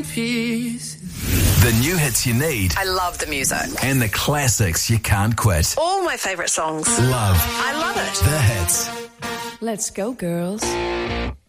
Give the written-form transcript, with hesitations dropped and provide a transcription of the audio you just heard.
The new hits you need. I love the music. And the classics you can't quit. All my favourite songs. Love. I love it. The hits. Let's go, girls.